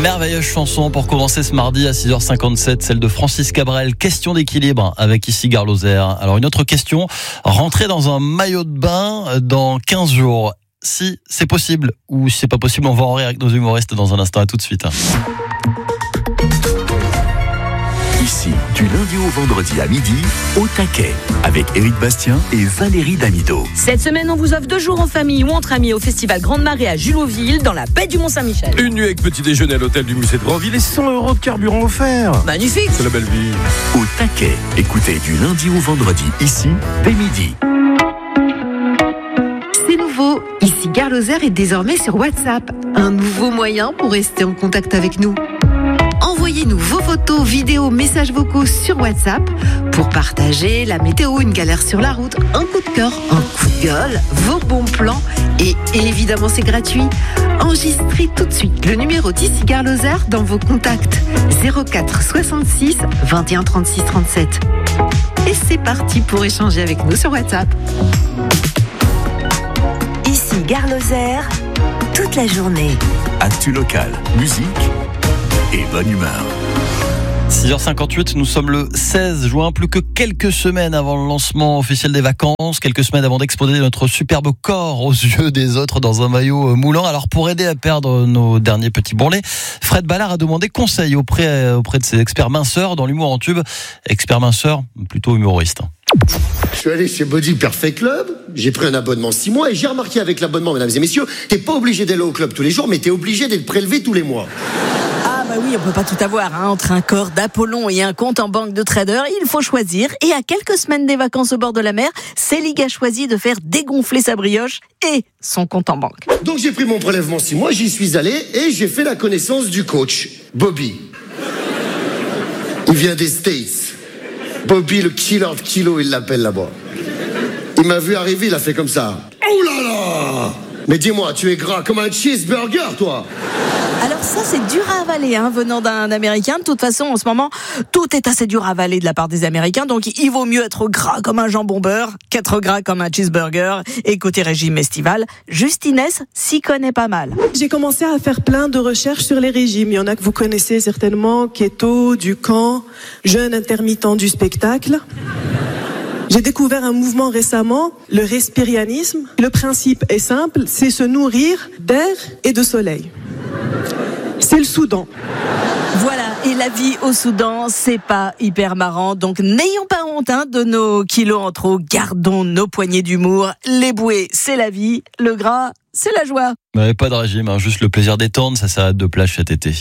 Merveilleuse chanson pour commencer ce mardi à 6h57, celle de Francis Cabrel. Question d'équilibre avec ici Gare Lozère. Alors une autre question, rentrer dans un maillot de bain dans 15 jours. Si c'est possible ou si c'est pas possible, on va en rire avec nos humoristes dans un instant. À tout de suite. Ici, du lundi au vendredi à midi, au taquet, avec Éric Bastien et Valérie Damido. Cette semaine, on vous offre 2 jours en famille ou entre amis au festival Grande Marée à Julotville, dans la baie du Mont-Saint-Michel. Une nuit avec petit déjeuner à l'hôtel du musée de Grandville et 100 € de carburant offert. Magnifique! C'est la belle vie. Au taquet, écoutez du lundi au vendredi, ici, dès midi. C'est nouveau, ici Gare Lozère est désormais sur WhatsApp. Un nouveau moyen pour rester en contact avec nous. Envoyez-nous vos photos, vidéos, messages vocaux sur WhatsApp pour partager la météo, une galère sur la route, un coup de cœur, un coup de gueule, vos bons plans et évidemment c'est gratuit. Enregistrez tout de suite le numéro d'ici Gare Lozère dans vos contacts 04 66 21 36 37. Et c'est parti pour échanger avec nous sur WhatsApp. Ici Gare Lozère, toute la journée. Actu local, musique et bonne humeur. 6h58, nous sommes le 16 juin, plus que quelques semaines avant le lancement officiel des vacances, quelques semaines avant d'exposer notre superbe corps aux yeux des autres dans un maillot moulant. Alors pour aider à perdre nos derniers petits bourrelets, Fred Ballard a demandé conseil auprès de ses experts minceurs dans l'humour en tube. Experts minceurs, plutôt humoristes. Je suis allé chez Body Perfect Club, j'ai pris un abonnement 6 mois et j'ai remarqué avec l'abonnement, mesdames et messieurs, t'es pas obligé d'aller au club tous les jours, mais t'es obligé d'être prélevé tous les mois. Ah bah oui, on peut pas tout avoir, hein. Entre un corps d'Apollon et un compte en banque de trader, il faut choisir. Et à quelques semaines des vacances au bord de la mer, Célig a choisi de faire dégonfler sa brioche et son compte en banque. Donc j'ai pris mon prélèvement 6 mois, j'y suis allé et j'ai fait la connaissance du coach, Bobby. Il vient des States. Bobby, le killer de kilo, il l'appelle là-bas. Il m'a vu arriver, il a fait comme ça. Oh là là! Mais dis-moi, tu es gras comme un cheeseburger, toi! Alors ça, c'est dur à avaler, hein, venant d'un Américain. De toute façon, en ce moment, tout est assez dur à avaler de la part des Américains. Donc, il vaut mieux être gras comme un jambon beurre qu'être gras comme un cheeseburger. Et côté régime estival, Justinès s'y connaît pas mal. J'ai commencé à faire plein de recherches sur les régimes. Il y en a que vous connaissez certainement, keto, Ducan, jeûne intermittent du spectacle. J'ai découvert un mouvement récemment, le respirianisme. Le principe est simple, c'est se nourrir d'air et de soleil. C'est le Soudan. Voilà, et la vie au Soudan, c'est pas hyper marrant. Donc n'ayons pas honte, hein, de nos kilos en trop. Gardons nos poignées d'humour. Les bouées, c'est la vie. Le gras, c'est la joie. Mais pas de régime, hein, juste le plaisir d'étendre, ça s'arrête de plage cet été.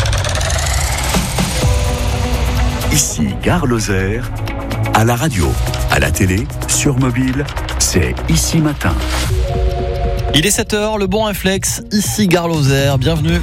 Ici, Gare Lozère, à la radio, à la télé, sur mobile, c'est Ici Matin. Il est 7h, le bon réflexe, ici Gare Lozère, bienvenue.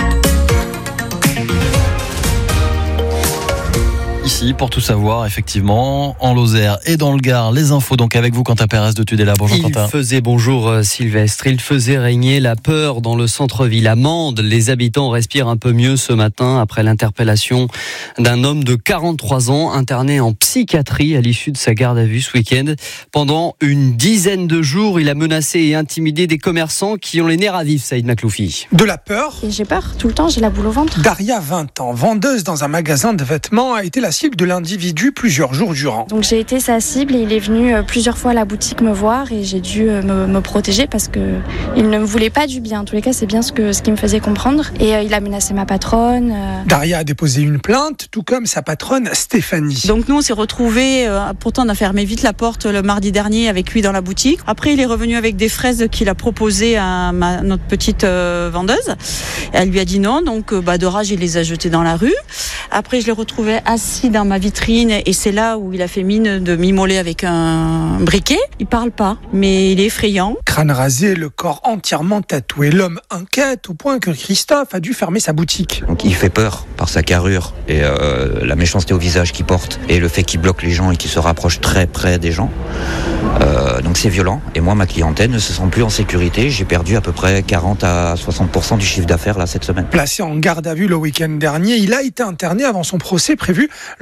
Ici, pour tout savoir, effectivement, en Lozère et dans le Gard, les infos donc avec vous, Quentin Pérez de Tudela. Bonjour Quentin. Bonjour Sylvestre, il faisait régner la peur dans le centre-ville à Mende. Les habitants respirent un peu mieux ce matin après l'interpellation d'un homme de 43 ans interné en psychiatrie à l'issue de sa garde à vue ce week-end. Pendant une dizaine de jours, il a menacé et intimidé des commerçants qui ont les nerfs à vif, Saïd Makloufi. De la peur. Et j'ai peur, tout le temps, j'ai la boule au ventre. Daria, 20 ans, vendeuse dans un magasin de vêtements, a été la cible de l'individu plusieurs jours durant. Donc j'ai été sa cible et il est venu plusieurs fois à la boutique me voir et j'ai dû me protéger parce que il ne me voulait pas du bien. En tous les cas, c'est bien ce qui me faisait comprendre. Et il a menacé ma patronne. Daria a déposé une plainte, tout comme sa patronne Stéphanie. Donc nous on s'est retrouvés, pourtant on a fermé vite la porte le mardi dernier avec lui dans la boutique. Après il est revenu avec des fraises qu'il a proposées à notre petite vendeuse. Elle lui a dit non, donc de rage il les a jetées dans la rue. Après je l'ai retrouvé assis dans ma vitrine et c'est là où il a fait mine de m'immoler avec un briquet. Il parle pas, mais il est effrayant. Crâne rasé, le corps entièrement tatoué. L'homme inquiète au point que Christophe a dû fermer sa boutique. Donc il fait peur par sa carrure et la méchanceté au visage qu'il porte et le fait qu'il bloque les gens et qu'il se rapproche très près des gens. Donc c'est violent et moi ma clientèle ne se sent plus en sécurité. J'ai perdu à peu près 40 à 60% du chiffre d'affaires là cette semaine. Placé en garde à vue le week-end dernier, il a été interné avant son procès prévu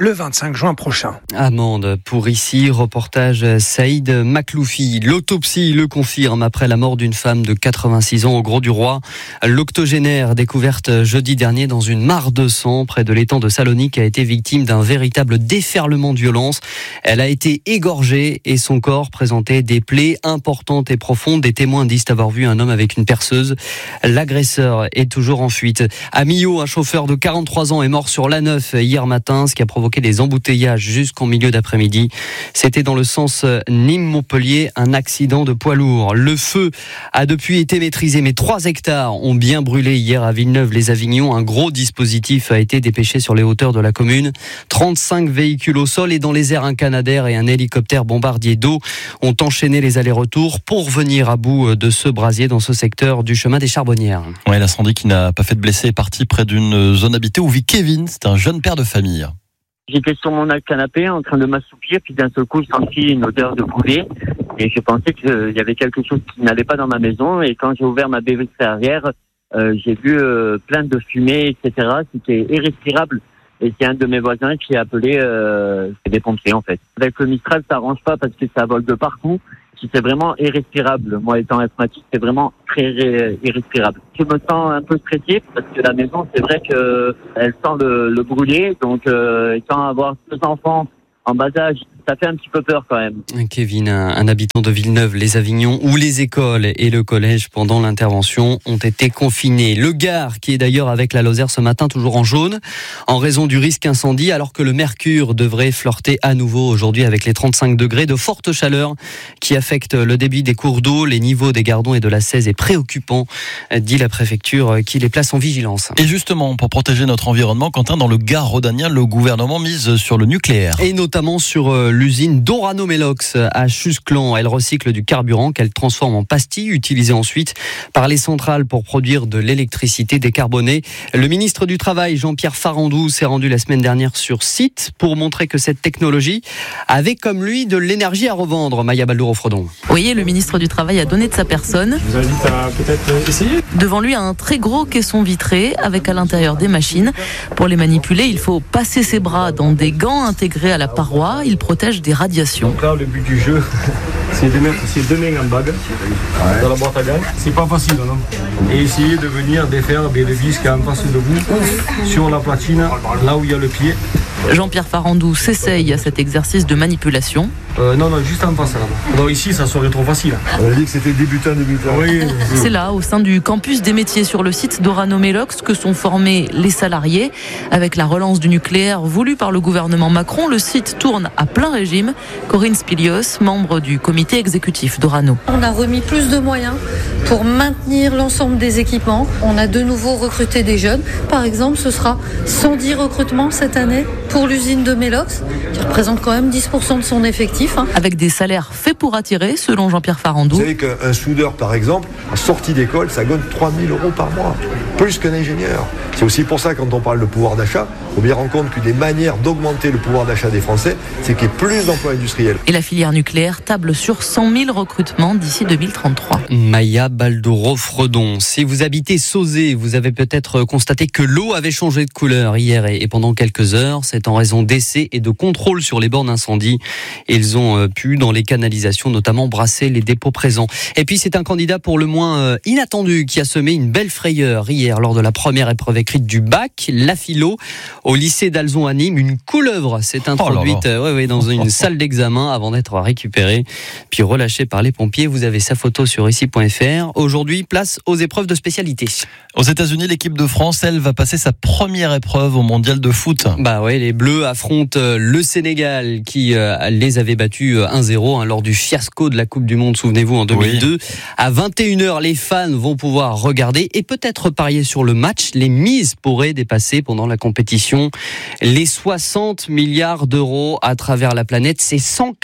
le 25 juin prochain. Amende pour ici, reportage Saïd Makloufi. L'autopsie le confirme après la mort d'une femme de 86 ans au Grau-du-Roi. L'octogénaire, découverte jeudi dernier dans une mare de sang près de l'étang de Salonique, a été victime d'un véritable déferlement de violence. Elle a été égorgée et son corps présentait des plaies importantes et profondes. Des témoins disent avoir vu un homme avec une perceuse. L'agresseur est toujours en fuite. À Millau, un chauffeur de 43 ans est mort sur l'A9 hier matin, ce qui a provoqué des embouteillages jusqu'en milieu d'après-midi. C'était dans le sens Nîmes-Montpellier, un accident de poids lourd. Le feu a depuis été maîtrisé, mais 3 hectares ont bien brûlé hier à Villeneuve-les-Avignon. Un gros dispositif a été dépêché sur les hauteurs de la commune. 35 véhicules au sol et dans les airs, un Canadair et un hélicoptère bombardier d'eau ont enchaîné les allers-retours pour venir à bout de ce brasier dans ce secteur du chemin des Charbonnières. Ouais, l'incendie qui n'a pas fait de blessés est parti près d'une zone habitée où vit Kevin. C'est un jeune père de famille. J'étais sur mon canapé en train de m'assoupir, puis d'un seul coup, je sentis une odeur de brûlé. Et je pensais qu'il y avait quelque chose qui n'allait pas dans ma maison. Et quand j'ai ouvert ma baie vitrée arrière, j'ai vu plein de fumée, etc. C'était irrespirable. Et c'est un de mes voisins qui a appelé des pompiers, en fait. Avec le Mistral, ça arrange pas parce que ça vole de partout. C'est vraiment irrespirable. Moi, étant asthmatique, c'est vraiment très irrespirable. Je me sens un peu stressé parce que la maison, c'est vrai que elle sent le brûler. Donc, étant avoir 2 enfants en bas âge, ça fait un petit peu peur quand même. Kevin, un habitant de Villeneuve-les-Avignon, où les écoles et le collège pendant l'intervention ont été confinés. Le Gard, qui est d'ailleurs avec la Lozère ce matin, toujours en jaune, en raison du risque incendie, alors que le mercure devrait flirter à nouveau aujourd'hui avec les 35 degrés de forte chaleur qui affecte le débit des cours d'eau. Les niveaux des Gardons et de la Cèze est préoccupant, dit la préfecture qui les place en vigilance. Et justement, pour protéger notre environnement, Quentin, dans le Gard rhodanien, le gouvernement mise sur le nucléaire. Et notamment sur l'usine d'Orano Melox à Chusclan. Elle recycle du carburant qu'elle transforme en pastilles, utilisées ensuite par les centrales pour produire de l'électricité décarbonée. Le ministre du Travail, Jean-Pierre Farandou, s'est rendu la semaine dernière sur site pour montrer que cette technologie avait comme lui de l'énergie à revendre. Maya Baldour-Offredon. Vous voyez, le ministre du Travail a donné de sa personne. Je vous invite à peut-être essayer. Devant lui, un très gros caisson vitré avec à l'intérieur des machines. Pour les manipuler, il faut passer ses bras dans des gants intégrés à la paroi. Il protège des radiations. Donc là, le but du jeu, c'est de mettre ces 2 mains en bague dans la boîte à gants. C'est pas facile, non? Et essayer de venir défaire des vis qui est en face de vous sur la platine, là où il y a le pied. Jean-Pierre Farandou s'essaye à cet exercice de manipulation. Non, juste en face là-bas. Donc ici, ça serait trop facile. On a dit que c'était débutant. Oui. C'est là, au sein du campus des métiers sur le site d'Orano Melox, que sont formés les salariés. Avec la relance du nucléaire voulue par le gouvernement Macron, le site tourne à plein régime. Corinne Spilios, membre du comité exécutif d'Orano. On a remis plus de moyens pour maintenir l'ensemble des équipements. On a de nouveau recruté des jeunes. Par exemple, ce sera 110 recrutements cette année pour l'usine de Melox, qui représente quand même 10% de son effectif. Avec des salaires faits pour attirer, selon Jean-Pierre Farandou. Vous savez qu'un soudeur, par exemple, en sortie d'école, ça gagne 3 000 € par mois, plus qu'un ingénieur. C'est aussi pour ça, quand on parle de pouvoir d'achat, il faut bien rendre compte qu'une des manières d'augmenter le pouvoir d'achat des Français, c'est qu'il y ait plus d'emplois industriels. Et la filière nucléaire table sur 100 000 recrutements d'ici 2033. Maya Baldour-Offredon. Si vous habitez Sauzet, vous avez peut-être constaté que l'eau avait changé de couleur hier et pendant quelques heures. C'est en raison d'essais et de contrôles sur les bornes d'incendie. Ils ont pu, dans les canalisations, notamment brasser les dépôts présents. Et puis, c'est un candidat pour le moins inattendu qui a semé une belle frayeur hier lors de la première épreuve écrite du bac, la philo, au lycée d'Alzon à Nîmes. Une couleuvre s'est introduite dans une salle d'examen avant d'être récupérée, puis relâchée par les pompiers. Vous avez sa photo sur ici.fr. Aujourd'hui, place aux épreuves de spécialité. Aux États-Unis, l'équipe de France, elle, va passer sa première épreuve au mondial de foot. Les Bleus affrontent le Sénégal qui les avait battus 1-0 lors du fiasco de la Coupe du Monde, souvenez-vous, en 2002. Oui. À 21h, les fans vont pouvoir regarder et peut-être parier sur le match. Les mises pourraient dépasser pendant la compétition les 60 milliards d'euros à travers la planète. C'est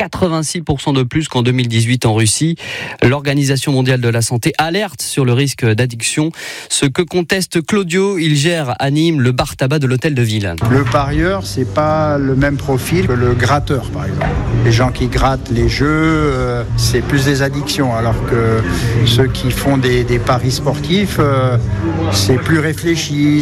186% de plus qu'en 2018 en Russie. L'Organisation mondiale de la santé alerte sur le risque d'addiction. Ce que conteste Claudio, il gère à Nîmes le bar tabac de l'hôtel de ville. Le parieur, c'est pas le même profil que le gratteur, par exemple. Les gens qui grattent les jeux, c'est plus des addictions, alors que ceux qui font des paris sportifs, c'est plus réfléchi.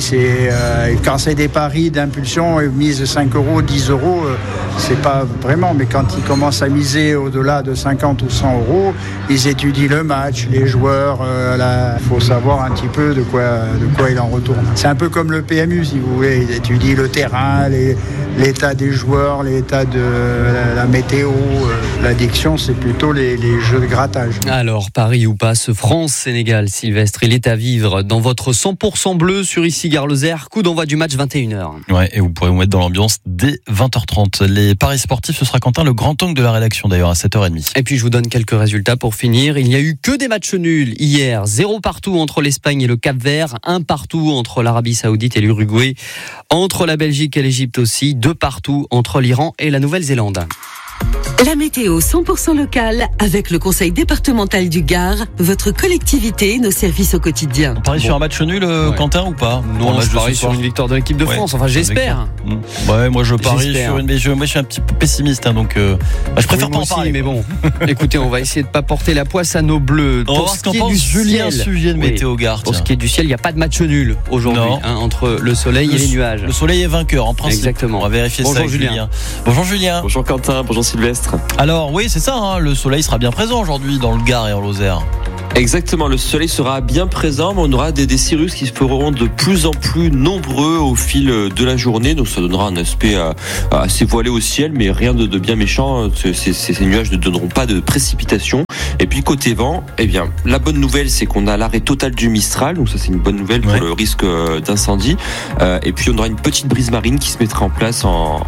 Quand c'est des paris d'impulsion, mise 5 euros, 10 euros, c'est pas vraiment. Mais quand ils commencent à miser au-delà de 50 ou 100 euros, ils étudient le match, les joueurs. Il faut savoir un petit peu de quoi il en retourne. C'est un peu comme le PMU, si vous voulez. Ils étudient le terrain, l'état des joueurs, l'état de la météo. L'addiction, c'est plutôt les jeux de grattage. Alors, Paris ou pas, ce France-Sénégal, Sylvestre, il est à vivre dans votre 100% bleu sur ici Gare Lozère. Coup d'envoi du match 21h. Ouais, et vous pourrez vous mettre dans l'ambiance dès 20h30. Les paris sportifs, ce sera Quentin, le grand angle de la rédaction d'ailleurs à 7h30. Et puis je vous donne quelques résultats pour finir. Il n'y a eu que des matchs nuls hier. 0 partout entre l'Espagne et le Cap-Vert, 1 partout entre l'Arabie Saoudite et l'Uruguay, entre la Belgique et l'Égypte aussi, 2 partout entre l'Iran et la Nouvelle-Zélande. La météo 100% locale avec le conseil départemental du Gard, votre collectivité, nos services au quotidien. On parie sur un match nul, Quentin, ou pas? Non, je parie sur une victoire de l'équipe de France. Enfin, j'espère. Ouais, moi je parie sur une. Moi je suis un petit peu pessimiste, donc je préfère pas en parler. Mais bon, écoutez, on va essayer de pas porter la poisse à nos bleus. On va voir ce qu'en pense Julien, sujet de météo Gard. Pour ce qui est du ciel, il n'y a pas de match nul aujourd'hui entre le soleil et les nuages. Le soleil est vainqueur en principe. Exactement. On va vérifier ça avec Julien. Bonjour Julien. Bonjour Quentin, bonjour Sylvestre. Alors oui, c'est ça, le soleil sera bien présent aujourd'hui dans le Gard et en Lozère. Exactement, le soleil sera bien présent, mais on aura des cirrus qui se feront de plus en plus nombreux au fil de la journée, donc ça donnera un aspect assez voilé au ciel, mais rien de bien méchant. Ces nuages ne donneront pas de précipitations. Et puis côté vent, la bonne nouvelle, c'est qu'on a l'arrêt total du Mistral, donc ça c'est une bonne nouvelle pour le risque d'incendie. Et puis on aura une petite brise marine qui se mettra en place en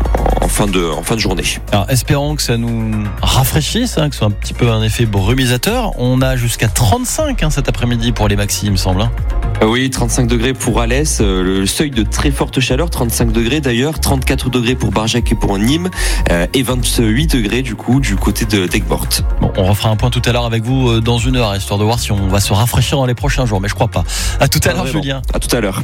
fin de journée. Alors espérons que ça nous rafraîchisse, que ce soit un petit peu un effet brumisateur. On a jusqu'à 35 cet après-midi pour les maxi, il me semble. Oui, 35 degrés pour Alès, le seuil de très forte chaleur, 35 degrés d'ailleurs, 34 degrés pour Barjac et pour Nîmes, et 28 degrés du coup du côté d'Aigues-Mortes. Bon, on refera un point tout à l'heure avec vous dans une heure, histoire de voir si on va se rafraîchir dans les prochains jours, mais je crois pas. À tout à l'heure, Julien. À tout à l'heure.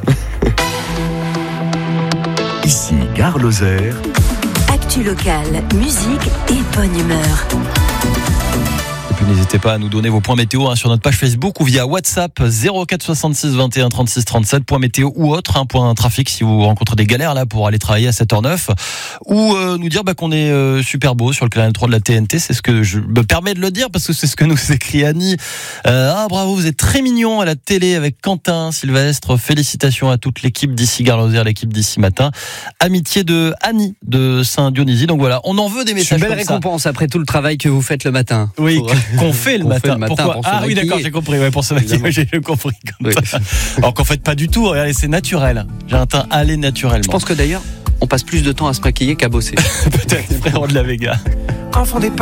Ici Gare Lozère. Actu locale, musique et bonne humeur. Et puis n'hésitez pas à nous donner vos points météo sur notre page Facebook ou via WhatsApp 04 66 21 36 37, point météo ou autre, point trafic si vous rencontrez des galères là pour aller travailler à 7h09, ou nous dire qu'on est super beau sur le canal 3 de la TNT. C'est ce que je me permets de le dire parce que c'est ce que nous écrit Annie. Bravo, vous êtes très mignon à la télé avec Quentin, Sylvestre. Félicitations à toute l'équipe d'ici Gare Lozère, l'équipe d'ici matin. Amitié de Annie de Saint-Dionysie. Donc voilà, on en veut des messages. C'est une belle récompense après tout le travail que vous faites le matin. Oui, qu'on fait le matin. Pourquoi? Oui, d'accord, j'ai compris. Pour se maquiller, j'ai compris. Oui. Alors qu'en fait, pas du tout. Regardez, c'est naturel. J'ai un teint allé naturellement. Je pense que d'ailleurs, on passe plus de temps à se maquiller qu'à bosser. Peut-être, frérot de la Vega. Enfant des